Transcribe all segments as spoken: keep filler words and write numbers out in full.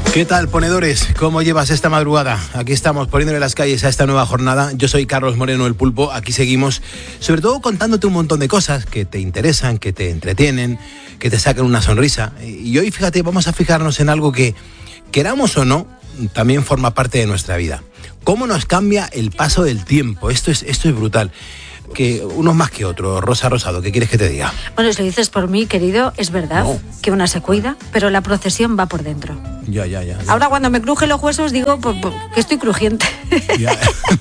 ¿Qué tal, ponedores? ¿Cómo llevas esta madrugada? Aquí estamos poniéndole las calles a esta nueva jornada. Yo soy Carlos Moreno, el Pulpo. Aquí seguimos, sobre todo contándote un montón de cosas que te interesan, que te entretienen, que te sacan una sonrisa. Y hoy, fíjate, vamos a fijarnos en algo que, queramos o no, también forma parte de nuestra vida. ¿Cómo nos cambia el paso del tiempo? Esto es, esto es brutal. Que unos más que otros. Rosa Rosado, ¿qué quieres que te diga? Bueno, si lo dices por mí, querido, es verdad no. que una se cuida, pero la procesión va por dentro. Ya, ya, ya. ya. Ahora cuando me cruje los huesos digo pues, pues, que estoy crujiente. Ya.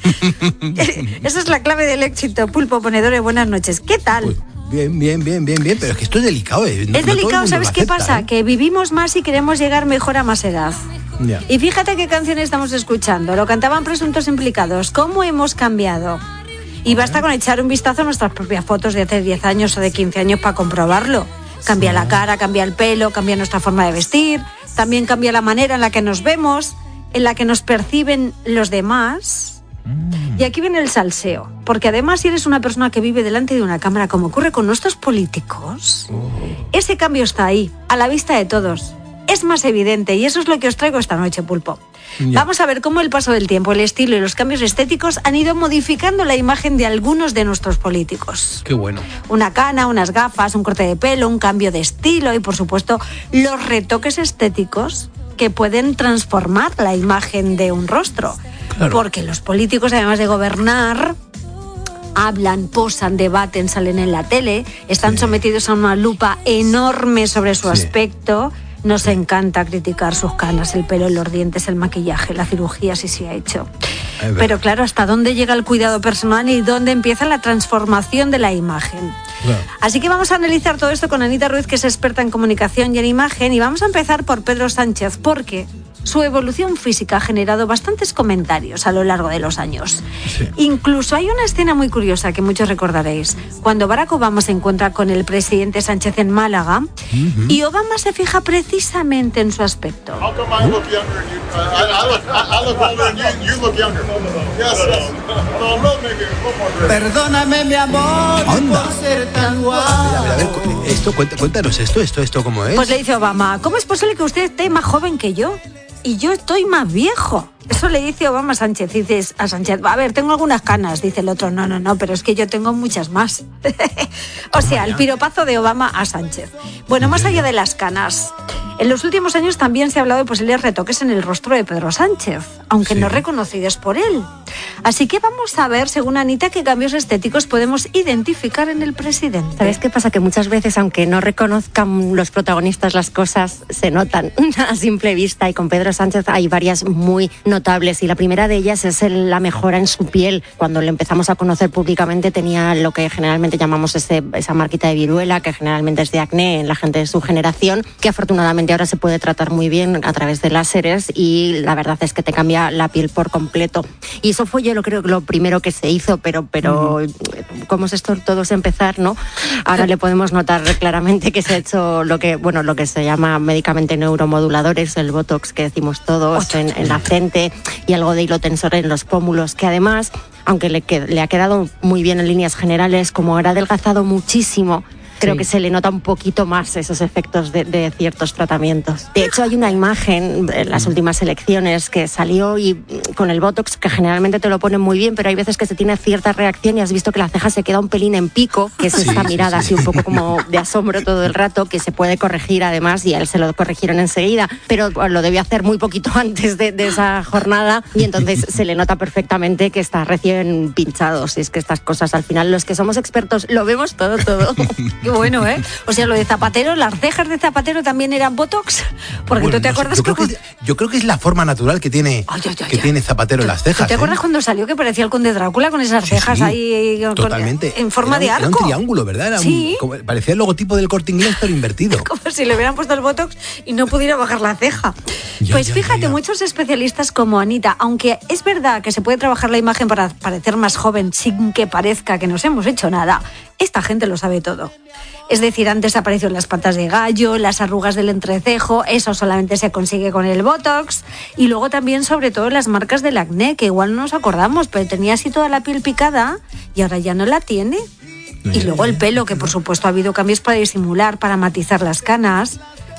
Esa es la clave del éxito. Pulpo, ponedores, buenas noches. ¿Qué tal? Pues, bien, bien, bien, bien, bien, pero es que esto es delicado. ¿eh? No, es delicado, no ¿sabes qué acepta, pasa? ¿eh? Que vivimos más y queremos llegar mejor a más edad. Ya. Y fíjate qué canción estamos escuchando. Lo cantaban Presuntos Implicados. ¿Cómo hemos cambiado? Y basta con echar un vistazo a nuestras propias fotos de hace diez años o de quince años para comprobarlo. Cambia la cara, cambia el pelo, cambia nuestra forma de vestir, también cambia la manera en la que nos vemos, en la que nos perciben los demás. Y aquí viene el salseo, porque además si eres una persona que vive delante de una cámara, como ocurre con nuestros políticos, ese cambio está ahí, a la vista de todos. Es más evidente y eso es lo que os traigo esta noche, Pulpo. Ya. Vamos a ver cómo el paso del tiempo, el estilo y los cambios estéticos han ido modificando la imagen de algunos de nuestros políticos. Qué bueno. Una cana, unas gafas, un corte de pelo, un cambio de estilo y, por supuesto, los retoques estéticos que pueden transformar la imagen de un rostro. Claro. Porque los políticos, además de gobernar, hablan, posan, debaten, salen en la tele, están sí. sometidos a una lupa enorme sobre su sí. aspecto. Nos encanta criticar sus canas, el pelo, los dientes, el maquillaje, la cirugía, si se ha hecho. Pero claro, ¿hasta dónde llega el cuidado personal y dónde empieza la transformación de la imagen? Claro. Así que vamos a analizar todo esto con Anita Ruiz, que es experta en comunicación y en imagen, y vamos a empezar por Pedro Sánchez, porque su evolución física ha generado bastantes comentarios a lo largo de los años. Sí. Incluso hay una escena muy curiosa que muchos recordaréis. Cuando Barack Obama se encuentra con el presidente Sánchez en Málaga, uh-huh. y Obama se fija precisamente en su aspecto. Perdóname, mi amor, Anda. por ser tan guapo. A ver, a ver, esto, cuéntanos esto, esto, esto, ¿cómo es? Pues le dice Obama, ¿cómo es posible que usted esté más joven que yo? Y yo estoy más viejo. Eso le dice Obama a Sánchez. Dices a Sánchez, a ver, tengo algunas canas. Dice el otro, no, no, no, pero es que yo tengo muchas más. O sea, el piropazo de Obama a Sánchez. Bueno, más allá de las canas, en los últimos años también se ha hablado de posibles retoques en el rostro de Pedro Sánchez, aunque sí. no reconocidos por él. Así que vamos a ver, según Anita, qué cambios estéticos podemos identificar en el presidente. ¿Sabes qué pasa? Que muchas veces, aunque no reconozcan los protagonistas las cosas, se notan a simple vista, y con Pedro Sánchez hay varias muy notables, y la primera de ellas es el, la mejora en su piel. Cuando le empezamos a conocer públicamente tenía lo que generalmente llamamos ese, esa marquita de viruela, que generalmente es de acné en la gente de su generación, que afortunadamente ahora se puede tratar muy bien a través de láseres, y la verdad es que te cambia la piel por completo. Y eso fue, yo lo creo, lo primero que se hizo, pero, pero uh-huh. como es esto todos empezar, ¿no? Ahora le podemos notar claramente que se ha hecho lo que, bueno, lo que se llama médicamente neuromoduladores, el botox que decimos todos en, en la frente, y algo de hilo tensor en los pómulos, que además, aunque le, que, le ha quedado muy bien en líneas generales, como ahora ha adelgazado muchísimo, creo sí. que se le nota un poquito más esos efectos de, de ciertos tratamientos. De hecho, hay una imagen en las últimas elecciones que salió y con el botox, que generalmente te lo ponen muy bien, pero hay veces que se tiene cierta reacción y has visto que la ceja se queda un pelín en pico, que es sí, esta mirada sí, sí. así un poco como de asombro todo el rato, que se puede corregir además, y a él se lo corrigieron enseguida, pero lo debió hacer muy poquito antes de, de esa jornada, y entonces se le nota perfectamente que está recién pinchado. Si es que estas cosas, al final, los que somos expertos lo vemos todo, todo. Qué bueno, ¿eh? O sea, lo de Zapatero, las cejas de Zapatero también eran botox, porque bueno, tú te no acuerdas sé, yo, que, creo que yo creo que es la forma natural que tiene ay, ay, ay, que ay. tiene Zapatero en las cejas. ¿Te acuerdas eh? cuando salió que parecía el conde Drácula con esas cejas sí, sí, ahí totalmente. Con, en forma era, de arco? Era un triángulo, ¿verdad? Era sí. un, como, parecía el logotipo del Corte Inglés, pero invertido. Como si le hubieran puesto el botox y no pudiera bajar la ceja. Ya, pues ya, fíjate, ya, ya. muchos especialistas como Anita, aunque es verdad que se puede trabajar la imagen para parecer más joven sin que parezca que nos hemos hecho nada, esta gente lo sabe todo. Es decir, antes aparecieron las patas de gallo, las arrugas del entrecejo, eso solamente se consigue con el botox, y luego también, sobre todo, las marcas del acné, que igual no nos acordamos, pero tenía así toda la piel picada y ahora ya no la tiene. Y luego el pelo, que por supuesto ha habido cambios para disimular, para matizar las canas.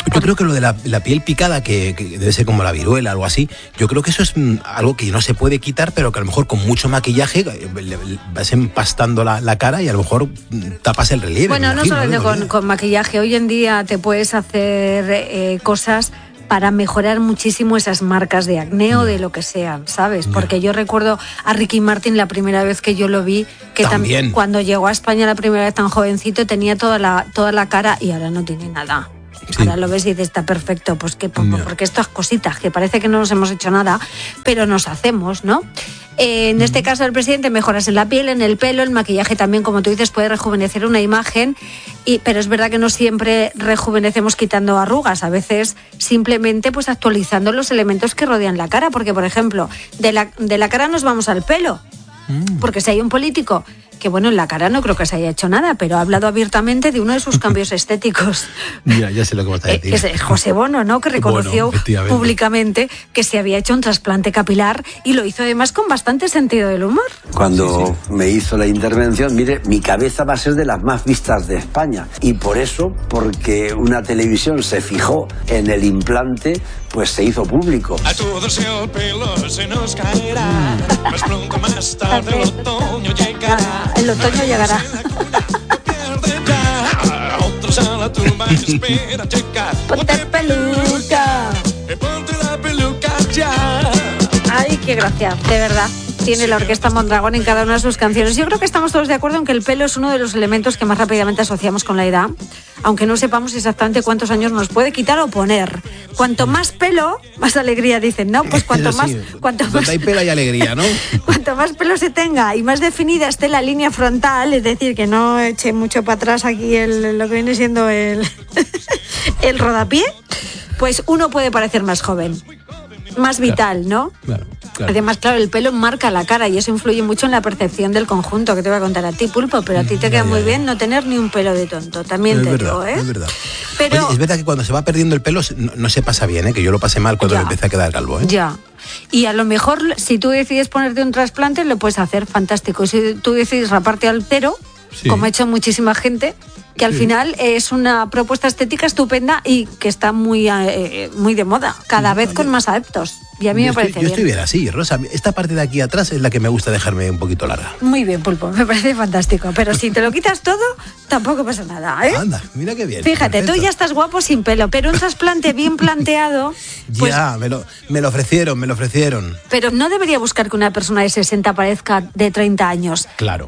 Yo creo que lo de la, la piel picada, que, que debe ser como la viruela, algo así, yo creo que eso es mm, algo que no se puede quitar, pero que a lo mejor con mucho maquillaje eh, le, le, vas empastando la, la cara y a lo mejor mm, tapas el relieve. Bueno, no solamente ¿no? con, con maquillaje, hoy en día te puedes hacer eh, cosas para mejorar muchísimo esas marcas de acné o de lo que sean, ¿sabes? Porque yo recuerdo a Ricky Martin la primera vez que yo lo vi, que también tam- cuando llegó a España la primera vez tan jovencito tenía toda la, toda la cara y ahora no tiene nada. Sí. Ahora lo ves y dices, está perfecto, pues que yeah. porque estas cositas que parece que no nos hemos hecho nada, pero nos hacemos, ¿no? Eh, en mm. este caso el presidente mejoras en la piel, en el pelo, el maquillaje también, como tú dices, puede rejuvenecer una imagen, y, pero es verdad que no siempre rejuvenecemos quitando arrugas, a veces simplemente pues actualizando los elementos que rodean la cara, porque por ejemplo, de la, de la cara nos vamos al pelo, mm. porque si hay un político que bueno, en la cara no creo que se haya hecho nada, pero ha hablado abiertamente de uno de sus cambios estéticos. Ya, ya sé lo que vas a decir. Es, es José Bono, ¿no? Que reconoció bueno, públicamente que se había hecho un trasplante capilar y lo hizo además con bastante sentido del humor. Cuando sí, sí. me hizo la intervención, mire, mi cabeza va a ser de las más vistas de España. Y por eso, porque una televisión se fijó en el implante, pues se hizo público. A todos el pelo se nos caerá, más pronto más tarde el otoño llegará. El otoño llegará. Ponte peluca. Ponte la peluca ya. Ay, qué gracia, de verdad. Tiene la Orquesta Mondragón en cada una de sus canciones. Yo creo que estamos todos de acuerdo en que el pelo es uno de los elementos que más rápidamente asociamos con la edad, aunque no sepamos exactamente cuántos años nos puede quitar o poner. Cuanto más pelo, más alegría, dicen, ¿no? Pues cuanto más... Sí, cuanto más hay pelo hay alegría, ¿no? Cuanto más pelo se tenga y más definida esté la línea frontal, es decir, que no eche mucho para atrás aquí el, lo que viene siendo el, el rodapié, pues uno puede parecer más joven, más vital, ¿no? Claro. Claro. Además, claro, el pelo marca la cara y eso influye mucho en la percepción del conjunto, que te voy a contar a ti, Pulpo, pero a ti te queda ya, muy ya, bien no tener ni un pelo de tonto, también es te verdad, digo, ¿eh? Es verdad. Pero, Oye, es verdad que cuando se va perdiendo el pelo no, no se pasa bien, ¿eh? Que yo lo pasé mal cuando ya, me empecé a quedar calvo, ¿eh? Ya. Y a lo mejor, si tú decides ponerte un trasplante, lo puedes hacer fantástico. Y si tú decides raparte altero, sí, como ha hecho muchísima gente, que al sí. final es una propuesta estética estupenda y que está muy, eh, muy de moda, cada vez con más adeptos. Y a mí yo me parece estoy, yo bien. Yo estoy bien así, Rosa. Esta parte de aquí atrás es la que me gusta dejarme un poquito larga. Muy bien, Pulpo, me parece fantástico. Pero si te lo quitas todo, tampoco pasa nada, ¿eh? Anda, mira qué bien. Fíjate, perfecto. Tú ya estás guapo sin pelo, pero un trasplante bien planteado... Pues, ya, me lo, me lo ofrecieron, me lo ofrecieron. Pero no debería buscar que una persona de sesenta parezca de treinta años. Claro.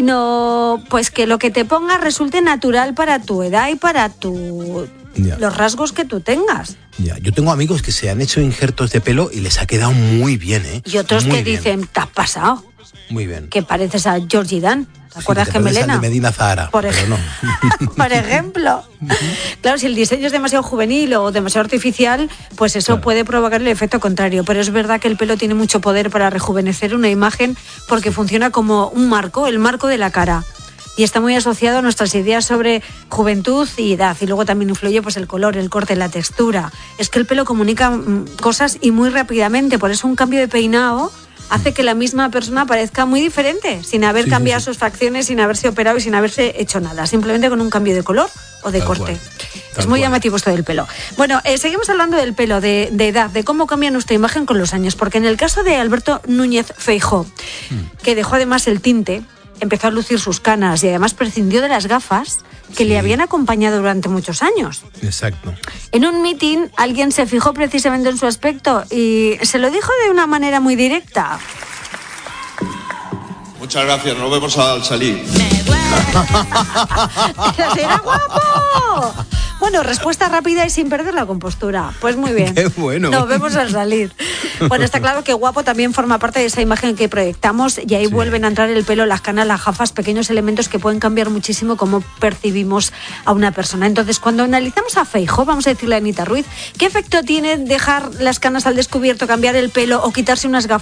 Sino, pues que lo que te ponga resulte natural para tu edad y para tu... Ya. Los rasgos que tú tengas. Ya, yo tengo amigos que se han hecho injertos de pelo y les ha quedado muy bien, ¿eh? Y otros muy que bien. Dicen, ¿te has pasado? Muy bien. Que pareces a Georgie Dan. ¿Te acuerdas sí, que Melena? De Medina Zahara, por, ej- no. por ejemplo. Claro, si el diseño es demasiado juvenil o demasiado artificial, pues eso claro. puede provocar el efecto contrario. Pero es verdad que el pelo tiene mucho poder para rejuvenecer una imagen porque funciona como un marco, el marco de la cara. Y está muy asociado a nuestras ideas sobre juventud y edad. Y luego también influye pues el color, el corte, la textura. Es que el pelo comunica mm, cosas y muy rápidamente. Por eso un cambio de peinado hace que la misma persona parezca muy diferente, sin haber sí, cambiado sí, sí. sus facciones, sin haberse operado y sin haberse hecho nada. Simplemente con un cambio de color o de Tal corte. Cual. Es muy cual. llamativo esto del pelo. Bueno, eh, seguimos hablando del pelo, de, de edad, de cómo cambia nuestra imagen con los años. Porque en el caso de Alberto Núñez Feijóo, hmm. que dejó además el tinte, empezó a lucir sus canas y además prescindió de las gafas que sí. le habían acompañado durante muchos años. Exacto. En un mitin alguien se fijó precisamente en su aspecto y se lo dijo de una manera muy directa. Muchas gracias, nos vemos al salir. ¡Me duele! ¡Era guapo! Bueno, respuesta rápida y sin perder la compostura. Pues muy bien. ¡Qué bueno! Nos vemos al salir. Bueno, está claro que guapo también forma parte de esa imagen que proyectamos y ahí sí. vuelven a entrar el pelo, las canas, las gafas, pequeños elementos que pueden cambiar muchísimo cómo percibimos a una persona. Entonces, cuando analizamos a Feijóo, vamos a decirle a Anita Ruiz, ¿qué efecto tiene dejar las canas al descubierto, cambiar el pelo o quitarse unas gafas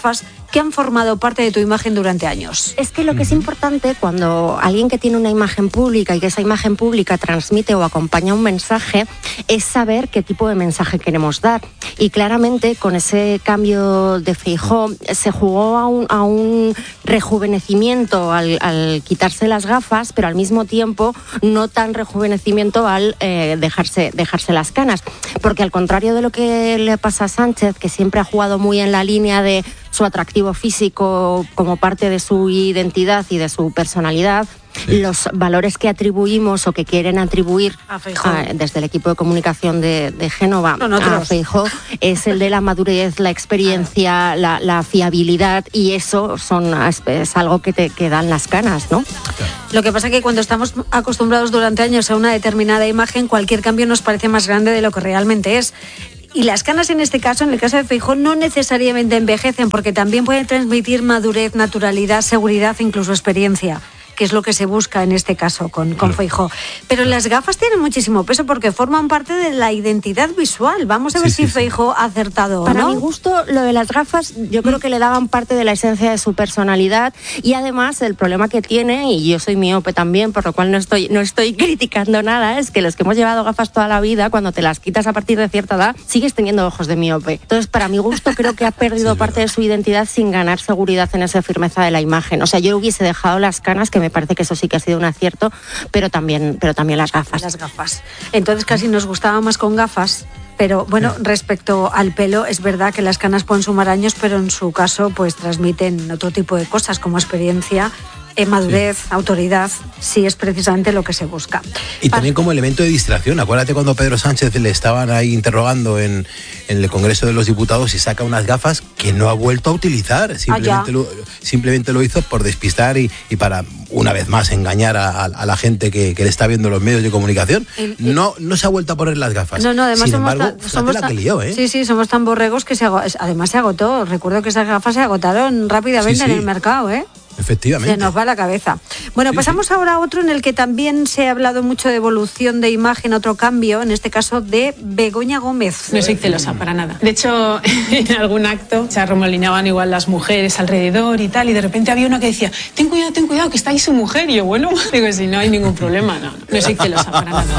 que han formado parte de tu imagen durante años. Es que lo que es importante cuando alguien que tiene una imagen pública y que esa imagen pública transmite o acompaña un mensaje es saber qué tipo de mensaje queremos dar. Y claramente con ese cambio de Feijóo se jugó a un, a un rejuvenecimiento al, al quitarse las gafas, pero al mismo tiempo no tan rejuvenecimiento al eh, dejarse, dejarse las canas. Porque al contrario de lo que le pasa a Sánchez, que siempre ha jugado muy en la línea de su atractivo físico como parte de su identidad y de su personalidad, sí. Los valores que atribuimos o que quieren atribuir a Feijóo. A, desde el equipo de comunicación de, de Génova no, no, a Feijóo es el de la madurez, la experiencia, la, la fiabilidad, y eso son es algo que te que dan las canas, ¿no? Lo que pasa es que cuando estamos acostumbrados durante años a una determinada imagen, cualquier cambio nos parece más grande de lo que realmente es. Y las canas en este caso, en el caso de Feijóo, no necesariamente envejecen, porque también pueden transmitir madurez, naturalidad, seguridad, incluso experiencia, que es lo que se busca en este caso con, con Feijóo. Pero las gafas tienen muchísimo peso porque forman parte de la identidad visual. Vamos a ver sí, si sí, Feijóo ha acertado o no. Para mi gusto, lo de las gafas, yo creo que le daban parte de la esencia de su personalidad, y además el problema que tiene, y yo soy miope también, por lo cual no estoy, no estoy criticando nada, es que los que hemos llevado gafas toda la vida, cuando te las quitas a partir de cierta edad, sigues teniendo ojos de miope. Entonces, para mi gusto, creo que ha perdido sí, parte de su identidad sin ganar seguridad en esa firmeza de la imagen. O sea, yo hubiese dejado las canas, que me parece que eso sí que ha sido un acierto, pero también, pero también las gafas. Las gafas. Entonces casi nos gustaba más con gafas, pero bueno, respecto al pelo, es verdad que las canas pueden sumar años, pero en su caso pues transmiten otro tipo de cosas como experiencia, eh, madurez, sí. autoridad, sí es precisamente lo que se busca. Y también como elemento de distracción. Acuérdate cuando Pedro Sánchez le estaban ahí interrogando en, en el Congreso de los Diputados y saca unas gafas que no ha vuelto a utilizar. Simplemente, ah, lo, simplemente lo hizo por despistar y, y para, una vez más, engañar a, a, a la gente que, que le está viendo en los medios de comunicación. El, el, no, no se ha vuelto a poner las gafas. No, no, además Sin somos embargo, tan, somos la tan, que lió, ¿eh? Sí, sí, somos tan borregos que se agotó, además se agotó. Recuerdo que esas gafas se agotaron rápidamente sí, sí. en el mercado, ¿eh? Efectivamente. Se nos va la cabeza. Bueno, sí, pasamos sí. ahora a otro en el que también se ha hablado mucho de evolución de imagen, otro cambio, en este caso de Begoña Gómez. No soy celosa para nada. De hecho, en algún acto se arremolinaban igual las mujeres alrededor y tal, y de repente había una que decía, ten cuidado, ten cuidado, que está ahí su mujer. Y yo, bueno, digo, si no hay ningún problema, no, no soy celosa para nada.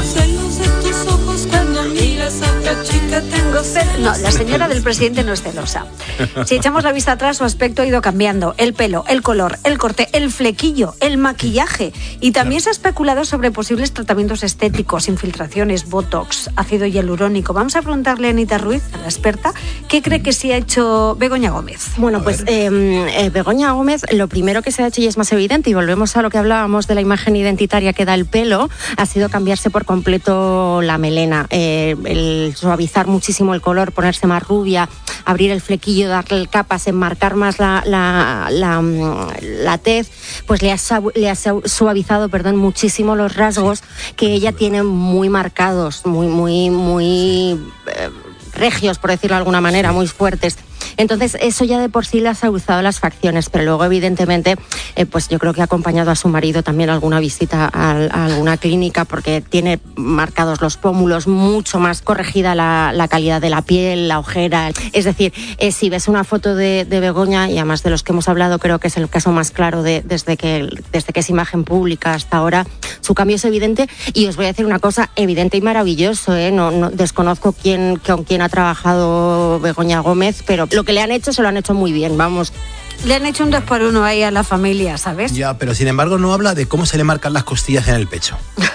No, la señora del presidente no es celosa. Si echamos la vista atrás, su aspecto ha ido cambiando. El pelo, el color, el corte, el flequillo, el maquillaje. Y también claro. se ha especulado sobre posibles tratamientos estéticos, infiltraciones, botox, ácido hialurónico. Vamos a preguntarle a Anita Ruiz, a la experta, ¿qué cree que sí ha hecho Begoña Gómez? Bueno, pues eh, eh, Begoña Gómez, lo primero que se ha hecho, y es más evidente, y volvemos a lo que hablábamos de la imagen identitaria que da el pelo, ha sido cambiarse por completo la melena. Eh, el suavizar muchísimo el color, ponerse más rubia, abrir el flequillo, darle capas, enmarcar más la, la, la, la tez, pues le ha, le ha suavizado perdón, muchísimo los rasgos que ella tiene muy marcados, muy, muy, muy eh, regios, por decirlo de alguna manera, muy fuertes. Entonces, eso ya de por sí le ha suavizado las facciones, pero luego, evidentemente, eh, pues yo creo que ha acompañado a su marido también a alguna visita a, a alguna clínica, porque tiene marcados los pómulos, mucho más corregida la, la calidad de la piel, la ojera. Es decir, eh, si ves una foto de, de Begoña, y además de los que hemos hablado, creo que es el caso más claro de, desde, que, desde que es imagen pública hasta ahora, su cambio es evidente. Y os voy a decir una cosa, evidente y maravilloso, ¿eh? No, no desconozco quién, con quién ha trabajado Begoña Gómez, pero lo que le han hecho se lo han hecho muy bien, vamos. Le han hecho un dos por uno ahí a la familia, ¿sabes? Ya, pero sin embargo no habla de cómo se le marcan las costillas en el pecho.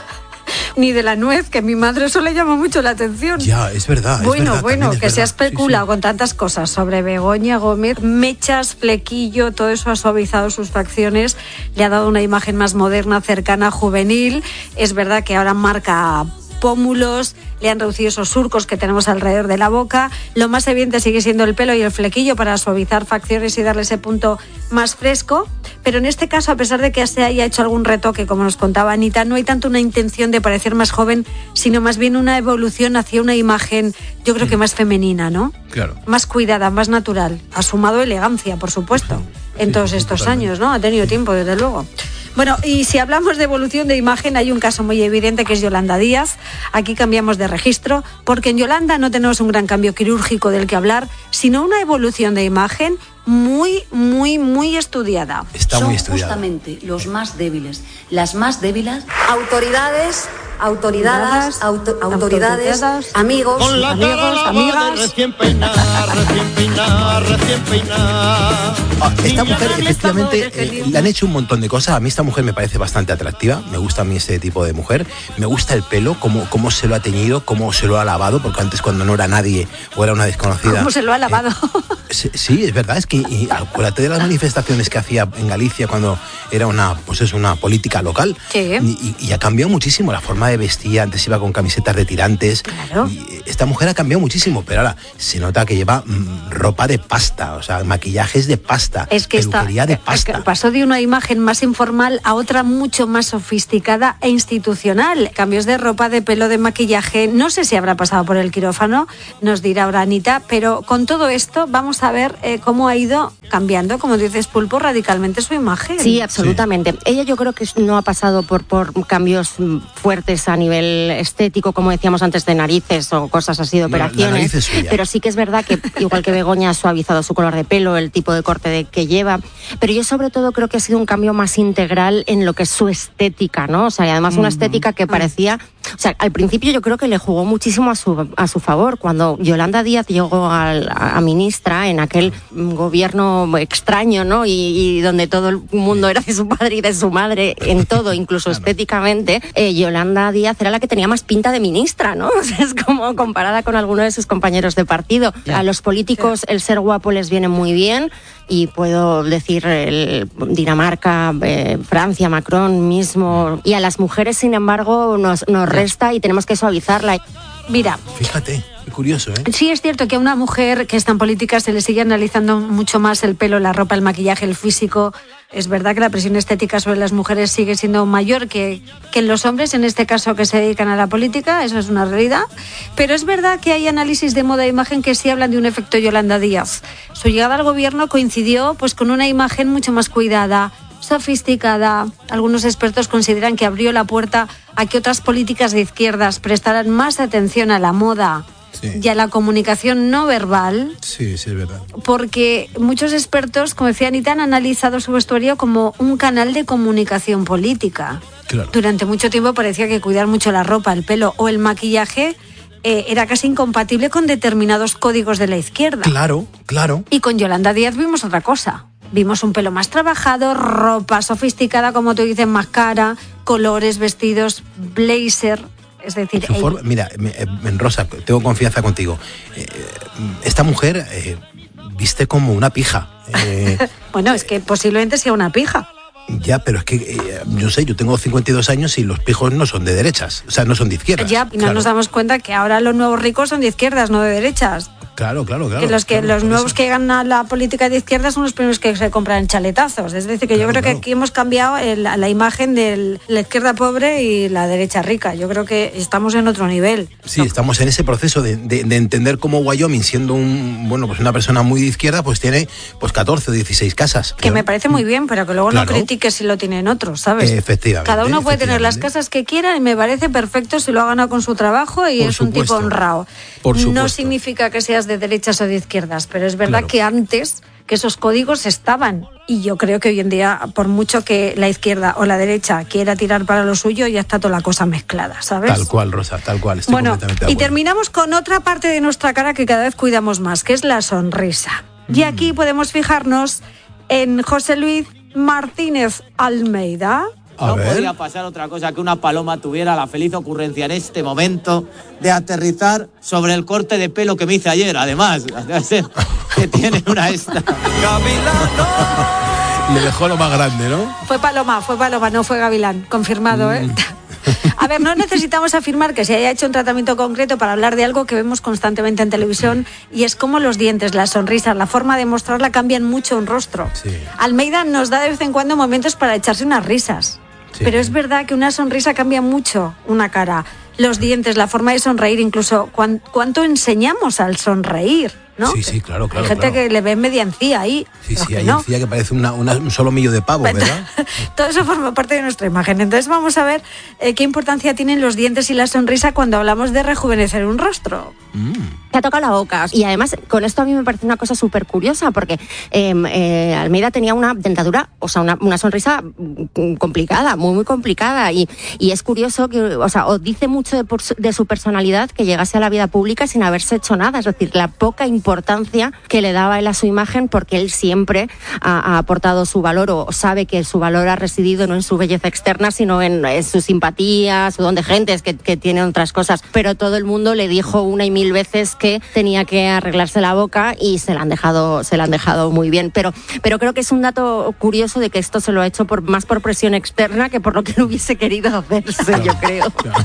Ni de la nuez, que a mi madre eso le llama mucho la atención. Ya, es verdad. Bueno, es verdad, bueno, que es se ha verdad. especulado sí, sí. con tantas cosas sobre Begoña Gómez, mechas, flequillo, todo eso ha suavizado sus facciones, le ha dado una imagen más moderna, cercana, juvenil. Es verdad que ahora marca pómulos, le han reducido esos surcos que tenemos alrededor de la boca. Lo más evidente sigue siendo el pelo y el flequillo para suavizar facciones y darle ese punto más fresco, pero en este caso, a pesar de que se haya hecho algún retoque, como nos contaba Anita, no hay tanto una intención de parecer más joven, sino más bien una evolución hacia una imagen, yo creo que más femenina, ¿no? Claro. Más cuidada, más natural. Ha sumado elegancia, por supuesto, en todos sí, estos totalmente. años, ¿no? Ha tenido tiempo, desde luego. Bueno, y si hablamos de evolución de imagen, hay un caso muy evidente que es Yolanda Díaz. Aquí cambiamos de registro, porque en Yolanda no tenemos un gran cambio quirúrgico del que hablar, sino una evolución de imagen muy, muy, muy estudiada. Está Son muy estudiada. justamente los más débiles, las más débiles, autoridades, autoridades, auto- autoridades, autoridades, amigos, Con la amigos, cara lavada amigas. y recién peinada, recién peinada, recién peinada. Ah, esta Niña mujer, de mi efectivamente, estado de eh, le han hecho un montón de cosas. A mí esta mujer me parece bastante atractiva. Me gusta a mí este tipo de mujer. Me gusta el pelo, cómo, cómo se lo ha teñido, cómo se lo ha lavado, porque antes cuando no era nadie o era una desconocida... ¿Cómo se lo ha lavado? Eh, sí, sí, es verdad. Es que y, acuérdate de las manifestaciones que hacía en Galicia cuando era una, pues es una política local. Sí. Y, y ha cambiado muchísimo la forma de vestir. Antes iba con camisetas de tirantes. Claro. Y esta mujer ha cambiado muchísimo, pero ahora se nota que lleva mm, ropa de pasta, o sea, maquillajes de pasta, Es que esta, peluquería de pasta. pasó de una imagen más informal a otra mucho más sofisticada e institucional. Cambios de ropa, de pelo, de maquillaje. No sé si habrá pasado por el quirófano, nos dirá ahora Anita, pero con todo esto vamos a ver eh, cómo ha ido cambiando, como dices Pulpo, radicalmente su imagen. Sí, absolutamente. Sí. Ella yo creo que no ha pasado por, por cambios fuertes a nivel estético, como decíamos antes, de narices o cosas así de operaciones. La nariz es suya. Pero sí que es verdad que, igual que Begoña, ha suavizado su color de pelo, el tipo de corte de, que lleva. Pero yo sobre todo creo que ha sido un cambio más integral en lo que es su estética, ¿no? O sea, y además una estética que parecía... O sea, al principio yo creo que le jugó muchísimo a su, a su favor. Cuando Yolanda Díaz llegó a, a, a ministra en aquel gobierno extraño, ¿no? Y, y donde todo el mundo era de su padre y de su madre, en todo, incluso claro. estéticamente, eh, Yolanda Díaz era la que tenía más pinta de ministra, ¿no? O sea, es como comparada con alguno de sus compañeros de partido. Yeah. A los políticos yeah. el ser guapo les viene muy bien. Y puedo decir el Dinamarca, eh, Francia, Macron mismo. Y a las mujeres, sin embargo, nos, nos resta y tenemos que suavizarla. Mira. Fíjate, qué curioso, ¿eh? Sí, es cierto que a una mujer que está en política se le sigue analizando mucho más el pelo, la ropa, el maquillaje, el físico. Es verdad que la presión estética sobre las mujeres sigue siendo mayor que, que en los hombres, en este caso que se dedican a la política, eso es una realidad. Pero es verdad que hay análisis de moda e imagen que sí hablan de un efecto Yolanda Díaz. Su llegada al gobierno coincidió pues con una imagen mucho más cuidada, sofisticada. Algunos expertos consideran que abrió la puerta a que otras políticas de izquierdas prestaran más atención a la moda. Sí. Y a la comunicación no verbal. Sí, sí, es verdad. Porque muchos expertos, como decía Anita, han analizado su vestuario como un canal de comunicación política. Claro. Durante mucho tiempo parecía que cuidar mucho la ropa, el pelo o el maquillaje eh, era casi incompatible con determinados códigos de la izquierda. Claro, claro. Y con Yolanda Díaz vimos otra cosa. Vimos un pelo más trabajado, ropa sofisticada, como tú dices, más cara, colores, vestidos, blazer. Es decir, Su forma, mira, en Rosa, tengo confianza contigo. Eh, esta mujer eh, viste como una pija. Eh, bueno, es que posiblemente sea una pija. Ya, pero es que, eh, yo sé, yo tengo cincuenta y dos años y los pijos no son de derechas, o sea, no son de izquierdas. Ya, y no claro. nos damos cuenta que ahora los nuevos ricos son de izquierdas, no de derechas. Claro, claro, claro. Que los que claro, los nuevos eso. que llegan a la política de izquierda son los primeros que se compran chaletazos. Es decir, que claro, yo creo claro. que aquí hemos cambiado el, la imagen de la izquierda pobre y la derecha rica. Yo creo que estamos en otro nivel. Sí, no. estamos en ese proceso de, de, de entender cómo Wyoming, siendo un bueno pues una persona muy de izquierda, pues tiene pues catorce o dieciséis casas. Que me parece muy bien, pero que luego claro. no critiques si lo tienen otros, ¿sabes? Efectivamente. Cada uno puede tener las casas que quiera y me parece perfecto si lo ha ganado con su trabajo y Por es supuesto. un tipo honrado. Por supuesto. No significa que seas de derechas o de izquierdas, pero es verdad claro. que antes que esos códigos estaban y yo creo que hoy en día, por mucho que la izquierda o la derecha quiera tirar para lo suyo, ya está toda la cosa mezclada, ¿sabes? Tal cual, Rosa, tal cual, estoy bueno, completamente de y acuerdo. terminamos con otra parte de nuestra cara que cada vez cuidamos más, que es la sonrisa. Mm. Y aquí podemos fijarnos en José Luis Martínez Almeida. A no ver. Podía pasar otra cosa que una paloma tuviera la feliz ocurrencia en este momento de aterrizar sobre el corte de pelo que me hice ayer, además. Que tiene una esta. Le dejó lo más grande, ¿no? Fue paloma, fue paloma, no fue gavilán. Confirmado, ¿eh? Mm. A ver, no necesitamos afirmar que se haya hecho un tratamiento concreto para hablar de algo que vemos constantemente en televisión y es como los dientes, las sonrisas, la forma de mostrarla cambian mucho un rostro. Sí. Almeida nos da de vez en cuando momentos para echarse unas risas. Sí. Pero es verdad que una sonrisa cambia mucho una cara. Los dientes, la forma de sonreír, incluso cuan, cuánto enseñamos al sonreír. ¿no? Sí, sí, claro, claro. Hay gente claro. que le ve media encía ahí. Sí, sí, que hay no. encía que parece una, una, un solo millo de pavo, ¿verdad? Todo eso forma parte de nuestra imagen. Entonces vamos a ver eh, qué importancia tienen los dientes y la sonrisa cuando hablamos de rejuvenecer un rostro. Mm. Te ha tocado la boca. Y además, con esto a mí me parece una cosa súper curiosa, porque eh, eh, Almeida tenía una dentadura, o sea, una, una sonrisa complicada, muy, muy complicada. Y, y es curioso que, o sea, os dice mucho de, por, de su personalidad que llegase a la vida pública sin haberse hecho nada. Es decir, la poca importancia que le daba él a su imagen, porque él siempre ha, ha aportado su valor, o sabe que su valor ha residido no en su belleza externa, sino en, en su simpatía, su don de gentes, que, que tiene otras cosas. Pero todo el mundo le dijo una y mil veces que tenía que arreglarse la boca y se la han dejado, se la han dejado muy bien. Pero, pero creo que es un dato curioso de que esto se lo ha hecho por, más por presión externa que por lo que él hubiese querido hacerse, claro, yo creo. Claro.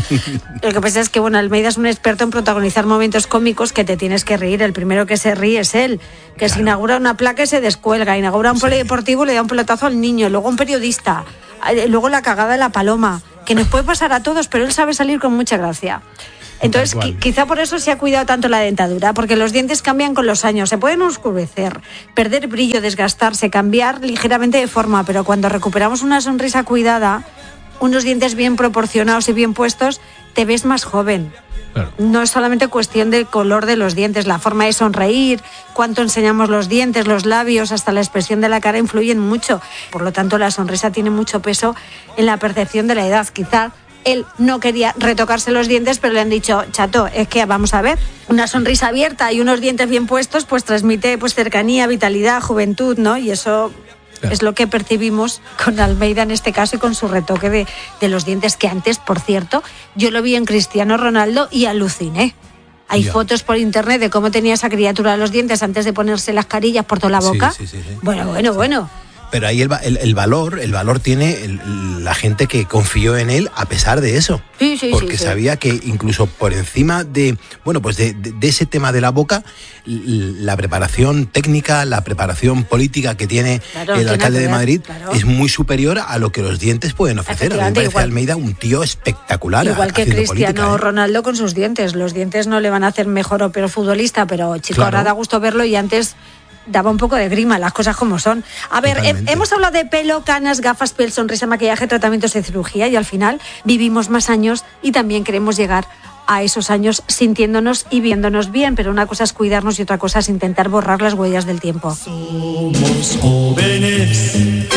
Lo que pasa es que, bueno, Almeida es un experto en protagonizar momentos cómicos que te tienes que reír. El primero que se ríe es él, que claro. se inaugura una placa y se descuelga, inaugura un sí. polideportivo y le da un pelotazo al niño, luego un periodista, luego la cagada de la paloma, que nos puede pasar a todos, pero él sabe salir con mucha gracia. Entonces, qui- quizá por eso se ha cuidado tanto la dentadura, porque los dientes cambian con los años, se pueden oscurecer, perder brillo, desgastarse, cambiar ligeramente de forma, pero cuando recuperamos una sonrisa cuidada, unos dientes bien proporcionados y bien puestos, te ves más joven. Claro. No es solamente cuestión del color de los dientes, la forma de sonreír, cuánto enseñamos los dientes, los labios, hasta la expresión de la cara influyen mucho. Por lo tanto, la sonrisa tiene mucho peso en la percepción de la edad. Quizá él no quería retocarse los dientes, pero le han dicho, chato, es que vamos a ver, una sonrisa abierta y unos dientes bien puestos, pues transmite pues cercanía, vitalidad, juventud, ¿no? Y eso claro. es lo que percibimos con Almeida en este caso y con su retoque de, de los dientes, que antes, por cierto, yo lo vi en Cristiano Ronaldo y aluciné. Hay ya. fotos por internet de cómo tenía esa criatura los dientes antes de ponerse las carillas por toda la boca. Sí, sí, sí, sí. Bueno, bueno, sí. bueno. Pero ahí el, el, el valor, el valor tiene el, la gente que confió en él a pesar de eso. Sí, sí, porque sí, sí. sabía que incluso por encima de, bueno, pues de, de, de ese tema de la boca, la preparación técnica, la preparación política que tiene claro, el alcalde de Madrid claro. es muy superior a lo que los dientes pueden ofrecer. A mí me parece igual, Almeida un tío espectacular. Igual que Cristiano política, ¿eh? Ronaldo con sus dientes. Los dientes no le van a hacer mejor o peor futbolista, pero chico, claro. ahora da gusto verlo y antes daba un poco de grima, las cosas como son. A ver, he, hemos hablado de pelo, canas, gafas, piel, sonrisa, maquillaje, tratamientos de cirugía y al final vivimos más años y también queremos llegar a esos años sintiéndonos y viéndonos bien, pero una cosa es cuidarnos y otra cosa es intentar borrar las huellas del tiempo. Somos jóvenes,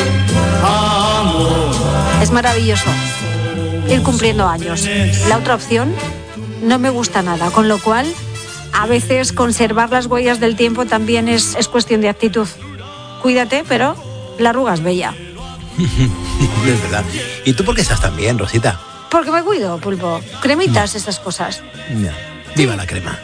amor. Es maravilloso ir cumpliendo años. La otra opción no me gusta nada, con lo cual a veces conservar las huellas del tiempo también es, es cuestión de actitud. Cuídate, pero la arruga es bella. Es verdad. ¿Y tú por qué estás tan bien, Rosita? Porque me cuido, Pulpo. Cremitas, esas cosas. Ya. Viva la crema.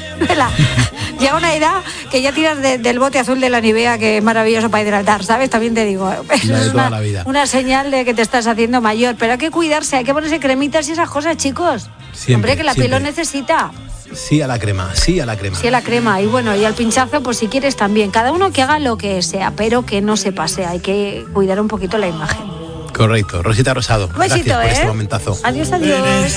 Llega una edad que ya tiras de, del bote azul de la Nivea, que es maravilloso para hidratar, ¿sabes? También te digo, eso es una, una señal de que te estás haciendo mayor. Pero hay que cuidarse, hay que ponerse cremitas y esas cosas, chicos. Siempre, Hombre, que la siempre. piel lo necesita. Sí a la crema, sí a la crema. Sí a la crema. Y bueno, y al pinchazo, pues si quieres también. Cada uno que haga lo que sea, pero que no se pase. Hay que cuidar un poquito la imagen. Correcto. Rosita Rosado, Besito, gracias por ¿eh? este momentazo. Adiós, adiós.